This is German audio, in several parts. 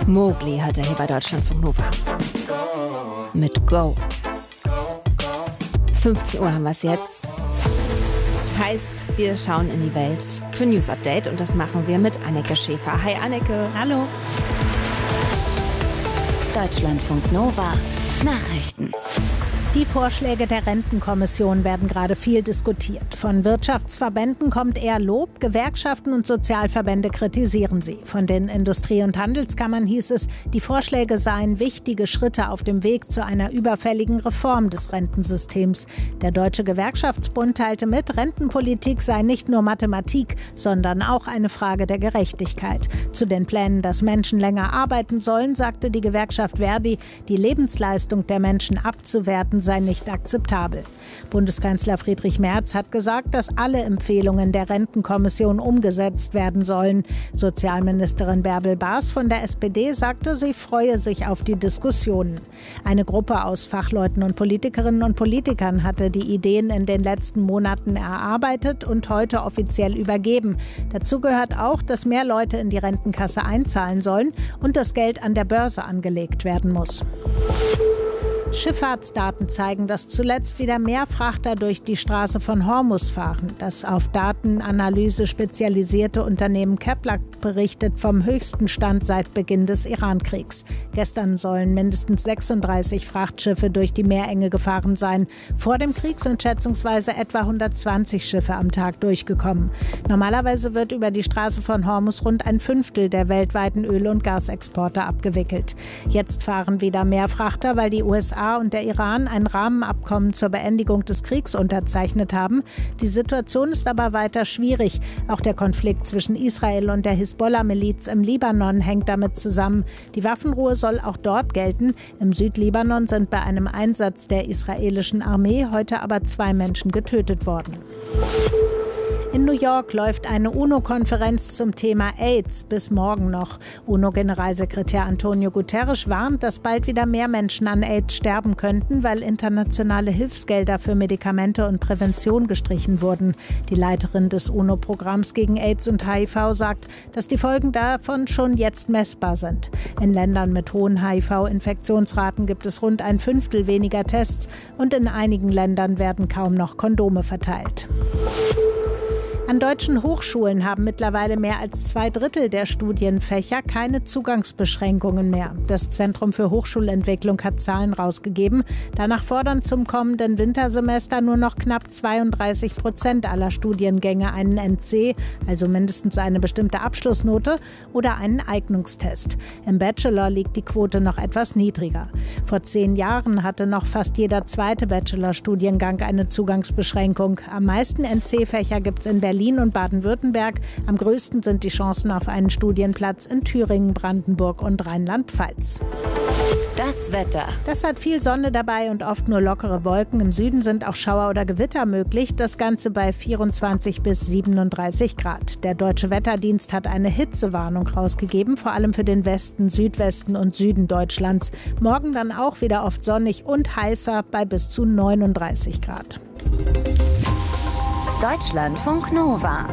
Mowgli hört er hier bei Deutschlandfunk Nova. Mit Go. 15 Uhr haben wir es jetzt. Heißt, wir schauen in die Welt für News Update und das machen wir mit Anneke Schäfer. Hi Anneke. Hallo. Deutschlandfunk Nova Nachrichten. Die Vorschläge der Rentenkommission werden gerade viel diskutiert. Von Wirtschaftsverbänden kommt eher Lob, Gewerkschaften und Sozialverbände kritisieren sie. Von den Industrie- und Handelskammern hieß es, die Vorschläge seien wichtige Schritte auf dem Weg zu einer überfälligen Reform des Rentensystems. Der Deutsche Gewerkschaftsbund teilte mit, Rentenpolitik sei nicht nur Mathematik, sondern auch eine Frage der Gerechtigkeit. Zu den Plänen, dass Menschen länger arbeiten sollen, sagte die Gewerkschaft Verdi, die Lebensleistung der Menschen abzuwerten sei nicht akzeptabel. Bundeskanzler Friedrich Merz hat gesagt, dass alle Empfehlungen der Rentenkommission umgesetzt werden sollen. Sozialministerin Bärbel Baas von der SPD sagte, sie freue sich auf die Diskussionen. Eine Gruppe aus Fachleuten und Politikerinnen und Politikern hatte die Ideen in den letzten Monaten erarbeitet und heute offiziell übergeben. Dazu gehört auch, dass mehr Leute in die Rentenkasse einzahlen sollen und das Geld an der Börse angelegt werden muss. Schifffahrtsdaten zeigen, dass zuletzt wieder mehr Frachter durch die Straße von Hormuz fahren. Das auf Datenanalyse spezialisierte Unternehmen Kepler berichtet vom höchsten Stand seit Beginn des Irankriegs. Gestern sollen mindestens 36 Frachtschiffe durch die Meerenge gefahren sein. Vor dem Krieg sind schätzungsweise etwa 120 Schiffe am Tag durchgekommen. Normalerweise wird über die Straße von Hormuz rund ein Fünftel der weltweiten Öl- und Gasexporte abgewickelt. Jetzt fahren wieder mehr Frachter, weil die USA und der Iran ein Rahmenabkommen zur Beendigung des Kriegs unterzeichnet haben. Die Situation ist aber weiter schwierig. Auch der Konflikt zwischen Israel und der Hisbollah-Miliz im Libanon hängt damit zusammen. Die Waffenruhe soll auch dort gelten. Im Südlibanon sind bei einem Einsatz der israelischen Armee heute aber 2 Menschen getötet worden. In New York läuft eine UNO-Konferenz zum Thema AIDS bis morgen noch. UNO-Generalsekretär Antonio Guterres warnt, dass bald wieder mehr Menschen an AIDS sterben könnten, weil internationale Hilfsgelder für Medikamente und Prävention gestrichen wurden. Die Leiterin des UNO-Programms gegen AIDS und HIV sagt, dass die Folgen davon schon jetzt messbar sind. In Ländern mit hohen HIV-Infektionsraten gibt es rund ein Fünftel weniger Tests und in einigen Ländern werden kaum noch Kondome verteilt. An deutschen Hochschulen haben mittlerweile mehr als 2/3 der Studienfächer keine Zugangsbeschränkungen mehr. Das Zentrum für Hochschulentwicklung hat Zahlen rausgegeben. Danach fordern zum kommenden Wintersemester nur noch knapp 32% aller Studiengänge einen NC, also mindestens eine bestimmte Abschlussnote oder einen Eignungstest. Im Bachelor liegt die Quote noch etwas niedriger. Vor 10 Jahren hatte noch fast jeder zweite Bachelorstudiengang eine Zugangsbeschränkung. Am meisten NC-Fächer gibt es in Berlin und Baden-Württemberg. Am größten sind die Chancen auf einen Studienplatz in Thüringen, Brandenburg und Rheinland-Pfalz. Das Wetter. Das hat viel Sonne dabei und oft nur lockere Wolken. Im Süden sind auch Schauer oder Gewitter möglich. Das Ganze bei 24 bis 37 Grad. Der Deutsche Wetterdienst hat eine Hitzewarnung rausgegeben, vor allem für den Westen, Südwesten und Süden Deutschlands. Morgen dann auch wieder oft sonnig und heißer bei bis zu 39 Grad. Deutschlandfunk Nova.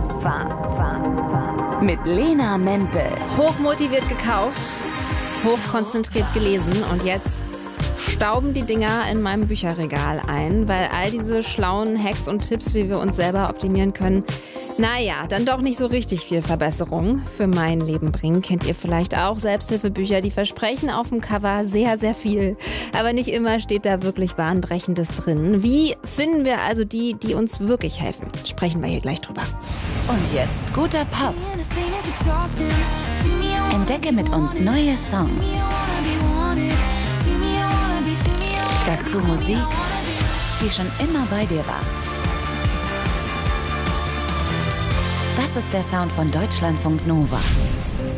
Mit Lena Mempel. Hochmotiviert gekauft, hochkonzentriert gelesen und jetzt stauben die Dinger in meinem Bücherregal ein, weil all diese schlauen Hacks und Tipps, wie wir uns selber optimieren können, naja, dann doch nicht so richtig viel Verbesserung für mein Leben bringen. Kennt ihr vielleicht auch Selbsthilfebücher, die versprechen auf dem Cover sehr, sehr viel. Aber nicht immer steht da wirklich Bahnbrechendes drin. Wie finden wir also die uns wirklich helfen? Sprechen wir hier gleich drüber. Und jetzt guter Pop. Entdecke mit uns neue Songs. Dazu Musik, die schon immer bei dir war. Das ist der Sound von Deutschlandfunk Nova.